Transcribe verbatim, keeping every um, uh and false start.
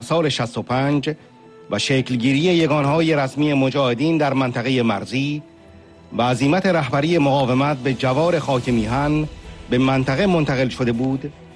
سال شصت و پنج و شکلگیری یگانهای رسمی مجاهدین در منطقه مرزی و عزیمت رهبری مقاومت به جوار خاک میهن به منطقه منتقل شده بود،